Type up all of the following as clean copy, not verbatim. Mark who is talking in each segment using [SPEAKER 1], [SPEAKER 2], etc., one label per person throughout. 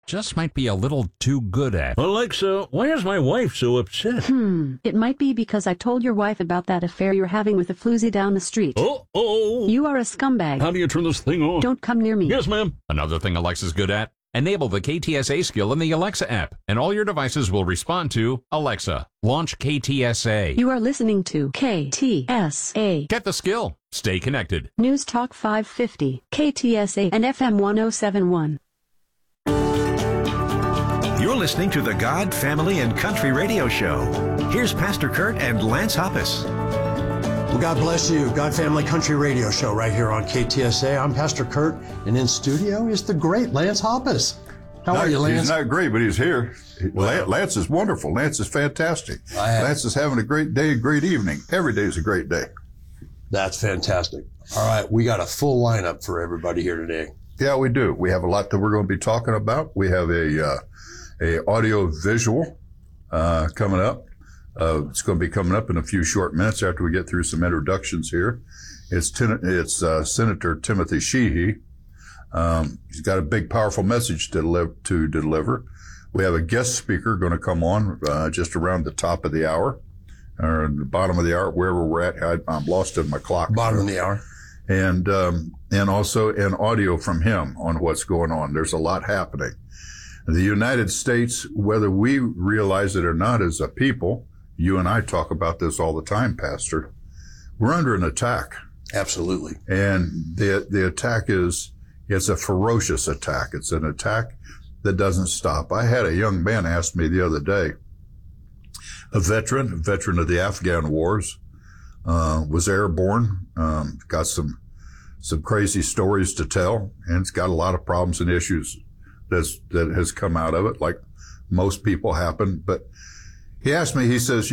[SPEAKER 1] just might be a little too good at.
[SPEAKER 2] Alexa, why is my wife so upset?
[SPEAKER 3] It might be because I told your wife about that affair you're having with a floozy down the street.
[SPEAKER 2] Uh-oh.
[SPEAKER 3] You are a scumbag.
[SPEAKER 2] How do you turn this thing on?
[SPEAKER 3] Don't come near me.
[SPEAKER 2] Yes, ma'am.
[SPEAKER 1] Another thing Alexa's good at? Enable the KTSA skill in the Alexa app, and all your devices will respond to Alexa. Launch KTSA.
[SPEAKER 3] You are listening to KTSA.
[SPEAKER 1] Get the skill. Stay connected.
[SPEAKER 3] News Talk 550, KTSA, and FM 1071.
[SPEAKER 4] You're listening to the God, Family, and Country Radio Show. Here's Pastor Kurt and Lance Hoppus.
[SPEAKER 5] Well, God bless you. God Family Country Radio Show right here on KTSA. I'm Pastor Kurt, and in studio is the great Lance Hoppus. How are you, Lance?
[SPEAKER 6] He's not great, but he's here. Well, Lance is wonderful. Lance is fantastic. Lance is having a great day, a great evening. Every day is a great day.
[SPEAKER 5] That's fantastic. All right, we got a full lineup for everybody here today.
[SPEAKER 6] Yeah, we do. We have a lot that we're going to be talking about. We have a audio visual coming up. It's going to be coming up in a few short minutes after we get through some introductions here. It's Senator Timothy Sheehy. He's got a big, powerful message to deliver. We have a guest speaker going to come on just around the top of the hour, or the bottom of the hour, wherever we're at. I'm lost in my clock.
[SPEAKER 5] Bottom of the hour.
[SPEAKER 6] And also an audio from him on what's going on. There's a lot happening. The United States, whether we realize it or not as a people, you and I talk about this all the time, Pastor, we're under an attack.
[SPEAKER 5] Absolutely.
[SPEAKER 6] And the attack it's a ferocious attack. It's an attack that doesn't stop. I had a young man ask me the other day, a veteran of the Afghan wars, was airborne, got some crazy stories to tell, and it's got a lot of problems and issues that has come out of it, like most people happen. But he asked me, he says,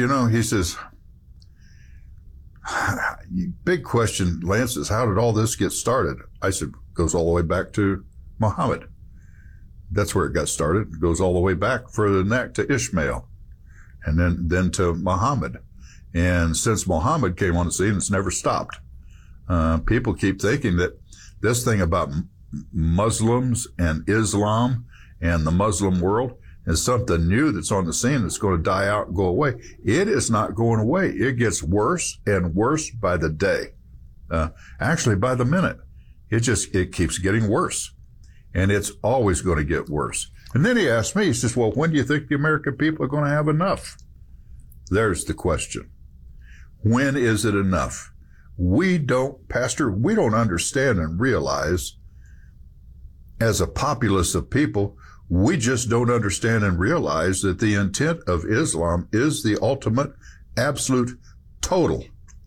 [SPEAKER 6] big question, Lance, is how did all this get started? I said, goes all the way back to Muhammad. That's where it got started. It goes all the way back further than that to Ishmael, and then to Muhammad. And since Muhammad came on the scene, it's never stopped. People keep thinking that this thing about Muslims and Islam and the Muslim world is something new that's on the scene that's going to die out and go away. It is not going away. It gets worse and worse by the day. Actually, by the minute. It keeps getting worse. And it's always going to get worse. And then he asked me, he says, well, when do you think the American people are going to have enough? There's the question. When is it enough? Pastor, we don't understand and realize, as a populace of people, we just don't understand and realize that the intent of Islam is the ultimate, absolute, total,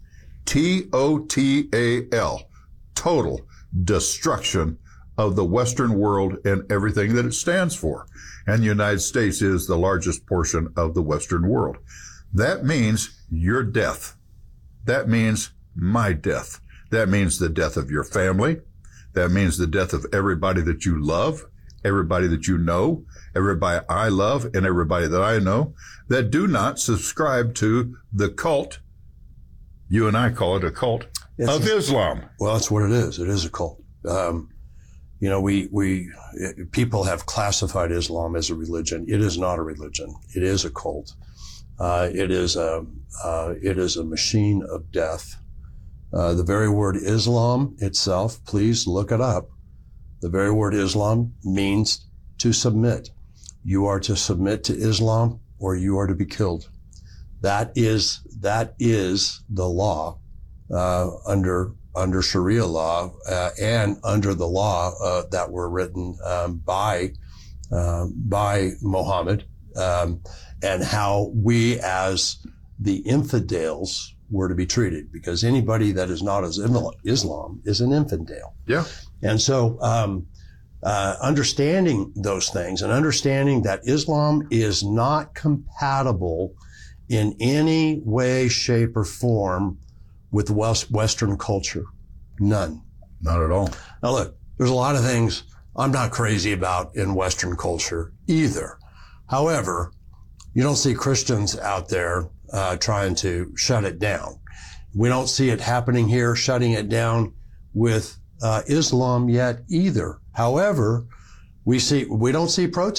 [SPEAKER 6] Total, total destruction of the Western world and everything that it stands for. And the United States is the largest portion of the Western world. That means your death. That means my death. That means the death of your family. That means the death of everybody that you love, everybody that you know, everybody I love, and everybody that I know that do not subscribe to the cult. You and I call it a cult of Islam.
[SPEAKER 5] Well, that's what it is. It is a cult. People have classified Islam as a religion. It is not a religion. It is a cult. It is a machine of death. The very word Islam itself, please look it up. The very word Islam means to submit. You are to submit to Islam or you are to be killed. That is the law, under Sharia law, and under the law, that were written, by Muhammad, and how we as the infidels were to be treated, because anybody that is not as Islam is an infidel.
[SPEAKER 6] Yeah.
[SPEAKER 5] And so, understanding those things and understanding that Islam is not compatible in any way, shape, or form with Western culture. None.
[SPEAKER 6] Not at all.
[SPEAKER 5] Now look, there's a lot of things I'm not crazy about in Western culture either. However, you don't see Christians out there trying to shut it down. We don't see it happening here, shutting it down with Islam yet either. However, we don't see protests